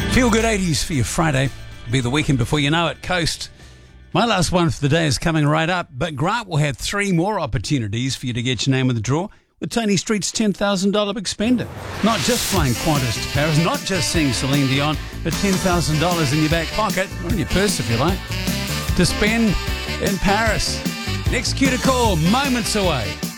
Feel good 80s for your Friday. It'll be the weekend before you know it. Coast. My last one for the day is coming right up, but Grant will have 3 more opportunities for you to get your name in the draw with Tony Street's $10,000 big spender. Not just flying Qantas to Paris, not just seeing Celine Dion, but $10,000 in your back pocket, or in your purse if you like, to spend in Paris. Next cue to call, moments away.